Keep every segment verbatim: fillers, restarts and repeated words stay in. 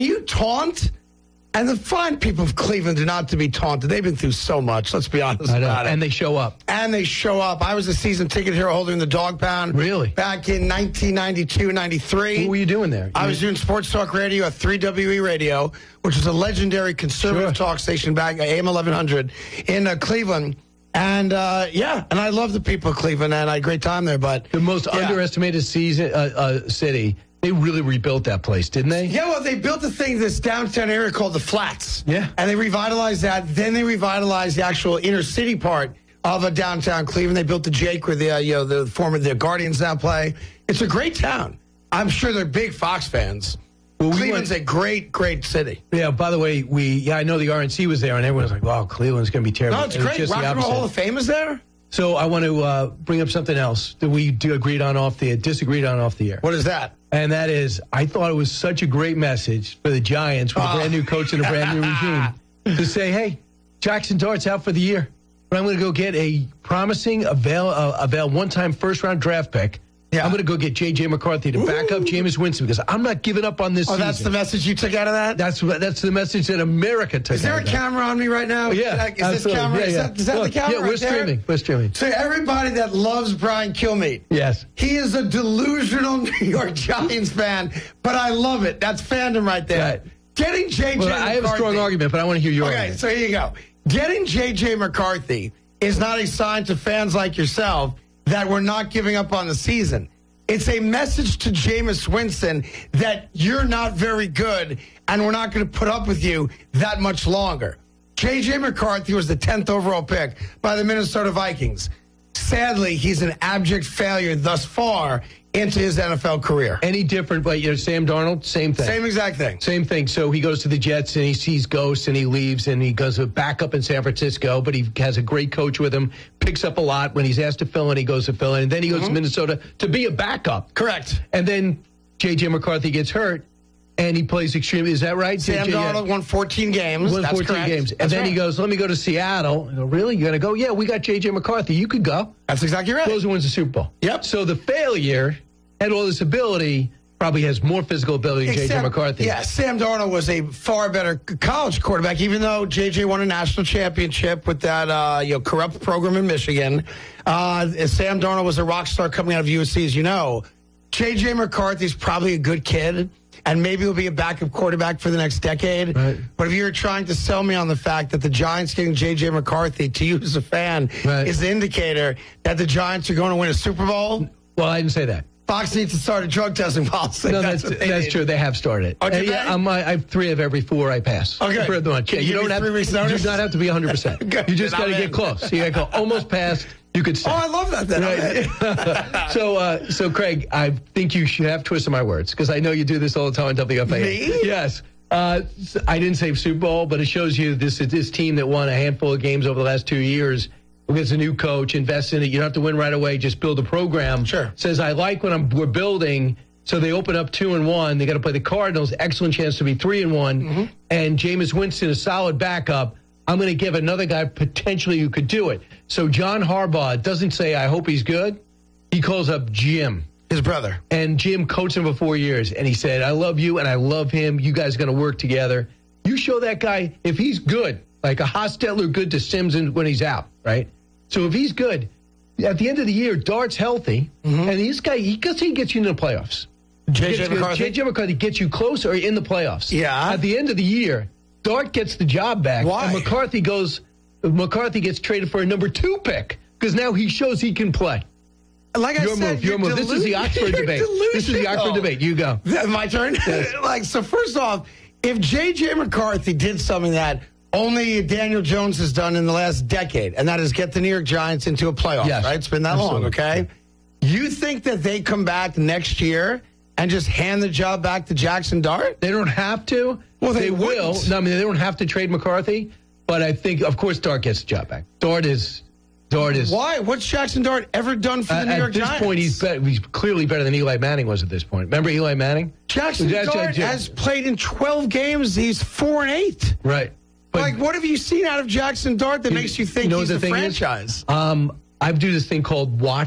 You taunt? And the fine people of Cleveland are not to be taunted. They've been through so much. Let's be honest about it. And they show up. And they show up. I was a season ticket hero holder in the Dog Pound. Really? Back in nineteen ninety-two, ninety-three. What were you doing there? I was doing sports talk radio at three W E Radio, which was a legendary conservative Sure. talk station back at A M eleven hundred in uh, Cleveland. And, uh, yeah, and I love the people of Cleveland, and I had a great time there. But The most yeah. underestimated season, uh, uh, city. They really rebuilt that place, didn't they? Yeah, well, they built a thing, this downtown area called the Flats. Yeah. And they revitalized that. Then they revitalized the actual inner city part of a downtown Cleveland. They built the Jake where the, uh, you know, the former the Guardians now play. It's a great town. I'm sure they're big Fox fans. Well, we Cleveland's went- a great, great city. Yeah, by the way, we yeah, I know the R N C was there, and everyone was like, wow, Cleveland's going to be terrible. No, it's It was great. just the Rock and Roll opposite. Hall of Fame is there? So I want to uh, bring up something else that we do agreed on off the disagreed on off the air. What is that? And that is, I thought it was such a great message for the Giants with Oh. a brand new coach and a brand new regime to say, hey, Jackson Dart's out for the year, but I'm going to go get a promising avail uh, avail one-time first-round draft pick. Yeah. I'm going to go get J J. McCarthy to back up Jameis Winston because I'm not giving up on this Oh, season. that's the message you took out of that? That's what- that's the message that America took. Is there out a of that. camera on me right now? Yeah, Is this absolutely. camera? Yeah, Is yeah. that, is that Look, the camera? Yeah, we're right there? streaming. We're streaming. So everybody that loves Brian Kilmeade, Yes. he is a delusional New York Giants fan, but I love it. That's fandom right there. Right. Getting J J Well, McCarthy. I have a strong argument, but I want to hear your Okay, argument. so here you go. Getting J J McCarthy is not a sign to fans like yourself that we're not giving up on the season. It's a message to Jameis Winston that you're not very good and we're not going to put up with you that much longer. J J McCarthy was the tenth overall pick by the Minnesota Vikings. Sadly, he's an abject failure thus far into his N F L career. Any different, but you know, Sam Darnold, same thing. Same exact thing. Same thing. So he goes to the Jets and he sees ghosts and he leaves and he goes back up in San Francisco, but he has a great coach with him, picks up a lot. When he's asked to fill in, he goes to fill in. And then he goes Mm-hmm. to Minnesota to be a backup. Correct. And then J J. McCarthy gets hurt and he plays extremely. Is that right? Sam J J, Darnold won fourteen games. won That's fourteen correct. games. And That's then he right. goes, let me go to Seattle. I go, really? You're going to go? Yeah, we got J J. McCarthy. You could go. That's exactly right. Goes and wins the Super Bowl. Yep. So the failure had all this ability, probably has more physical ability than J J. Sam- McCarthy. Yeah, Sam Darnold was a far better college quarterback, even though J J won a national championship with that uh, you know corrupt program in Michigan. Uh, Sam Darnold was a rock star coming out of U S C, as you know. J J McCarthy's probably a good kid, and maybe he'll be a backup quarterback for the next decade. Right. But if you're trying to sell me on the fact that the Giants getting J J McCarthy, to you as a fan, Right. is the indicator that the Giants are going to win a Super Bowl, Well, I didn't say that. Fox needs to start a drug testing policy. No, that's what they that's need. true. They have started. Oh, did Uh, yeah, they? I'm, I I have three of every four I pass. Okay. For the one. Can Yeah, you you give don't me have three weeks you notice? do not have to be one hundred percent. Good. You just Then got to I'm get in. close. You got to go almost past. You could stay. Oh, I love that. Then. Right. so, uh, so Craig, I think you should have twisted my words because I know you do this all the time on W F A. Me? Yes. Uh, I didn't say Super Bowl, but it shows you this this team that won a handful of games over the last two years. Gets a new coach, invest in it. You don't have to win right away. Just build a program. Sure. Says I like what I'm we're building. So they open up two and one. They got to play the Cardinals. Excellent chance to be three and one. Mm-hmm. And Jameis Winston, a solid backup. I'm going to give another guy potentially who could do it. So John Harbaugh doesn't say, I hope he's good. He calls up Jim. His brother. And Jim coached him for four years. And he said, I love you and I love him. You guys are going to work together. You show that guy, if he's good, like a Hostetler good to Sims when he's out, right? So if he's good, at the end of the year, Dart's healthy. Mm-hmm. And this guy, he, he gets you into the playoffs. J J Gets- McCarthy. J J McCarthy gets you closer in the playoffs. Yeah. At the end of the year, Dart gets the job back. Why? And McCarthy goes, McCarthy gets traded for a number two pick because now he shows he can play. Like I Your said, move, your you're move. This is the delu- Oxford you're debate. This is the Oxford delusional. debate. You go. Yeah, my turn? like, so first off, if J J McCarthy did something that only Daniel Jones has done in the last decade, and that is get the New York Giants into a playoff, Yes. right? It's been that long, Absolutely. okay? You think that they come back next year and just hand the job back to Jackson Dart? They don't have to. Well, they will. wouldn't. No, I mean, they don't have to trade McCarthy, but I think, of course, Dart gets the job back. Dart is, Dart is. Why? What's Jackson Dart ever done for the Uh, New York at this Giants? point, he's, be- he's clearly better than Eli Manning was at this point. Remember Eli Manning? Jackson Jack- Dart Jack- has played in twelve games. He's four and eight. Right. But Like, what have you seen out of Jackson Dart that makes you think know he's what the the thing is? franchise? Um, I do this thing called watching.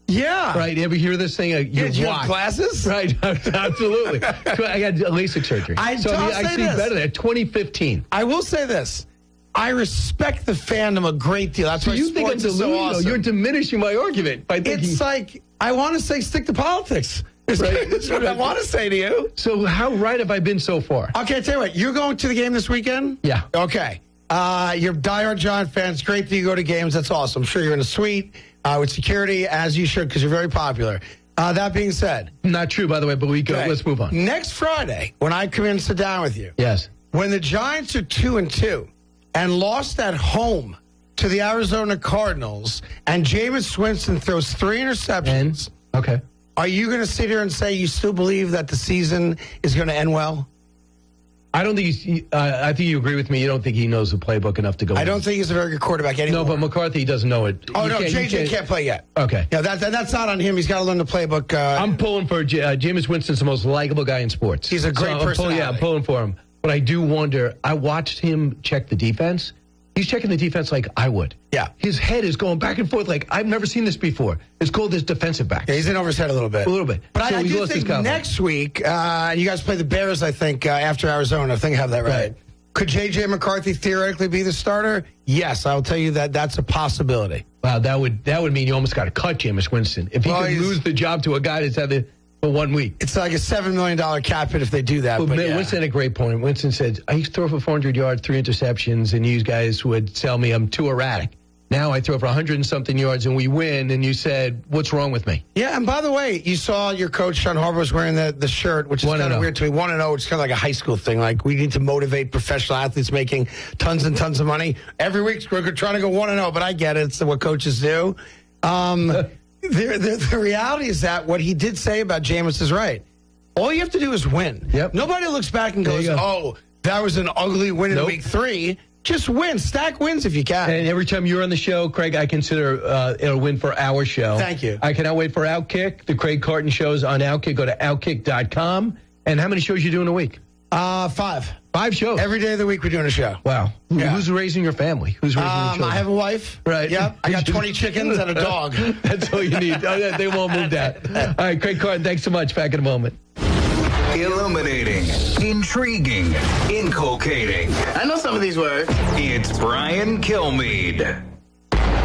Yeah. Right? You ever hear this thing? Uh, Yeah, your do you watch. have glasses? Right, absolutely. I got LASIK surgery. I- so I, mean, I'll I say see this. better than twenty fifteen. I will say this. I respect the fandom a great deal. That's So why you think I'm sports is so delusional? awesome. You're diminishing my argument by thinking. It's like, I want to say stick to politics. That's Right. what I want to say to you. So how right have I been so far? Okay, I tell you what, you're going to the game this weekend? Yeah. Okay. Uh, you're diehard Giant fans. Great that you go to games. That's awesome. I'm sure you're in a suite uh, with security, as you should, because you're very popular. Uh, that being said. Not true, by the way, but we go. okay, Let's move on. Next Friday, when I come in and sit down with you, Yes. when the Giants are two and two and lost at home to the Arizona Cardinals, and Jameis Winston throws three interceptions, And okay. are you going to sit here and say you still believe that the season is going to end well? I don't think he's, uh, I think you agree with me. You don't think he knows the playbook enough to go. I in. don't think he's a very good quarterback anymore. No, but McCarthy doesn't know it. Oh, You no, can't- you J J can't, play yet. Okay. Yeah, that, that, that's not on him. He's got to learn the playbook. Uh, I'm pulling for J- uh, Jameis Winston's the most likable guy in sports. He's a great so I'm pulling, Yeah, I'm personality. pulling for him. But I do wonder, I watched him check the defense. He's checking the defense like I would. Yeah. His head is going back and forth like I've never seen this before. It's called this defensive back. yeah, he's in over his head a little bit. A little bit. But So I, I he do lost his think confidence. next week, uh, you guys play the Bears, I think, uh, after Arizona. I think I have that right. Right. Could J J McCarthy theoretically be the starter? Yes, I'll tell you that that's a possibility. Wow, that would that would mean you almost got to cut Jameis Winston. If he Well, could he's- lose the job to a guy that's had it for one week. It's like a seven million dollars cap hit if they do that. Well, but man, yeah. Winston had a great point. Winston said, I used to throw for four hundred yards, three interceptions, and you guys would tell me I'm too erratic. Now I throw for one hundred and something yards and we win, and you said, what's wrong with me? Yeah, and by the way, you saw your coach, Sean Harbaugh, was wearing the, the shirt, which is One and kind of oh. weird to me. one and oh, it's kind of like a high school thing. Like, we need to motivate professional athletes making tons and tons of money. Every week, we're trying to go one and oh, but I get it. It's what coaches do. Um, the, the, the reality is that what he did say about Jameis is right. All you have to do is win. Yep. Nobody looks back and There goes, you go. oh, that was an ugly win in Nope. week three. Just win. Stack wins if you can. And every time you're on the show, Craig, I consider uh, it a win for our show. Thank you. I cannot wait for Outkick. The Craig Carton show's on Outkick. Go to outkick dot com. And how many shows you doing a week? Uh, five. Five shows. Every day of the week, we're doing a show. Wow. Who- Yeah. Who's raising your family? Who's raising your Um, children? I have a wife. Right. Yep. I got twenty chickens and a dog. That's all you need. Oh, yeah, they won't move that. All right, Craig Carton, thanks so much. Back in a moment. Illuminating, intriguing, inculcating. I know some of these words. It's Brian Kilmeade.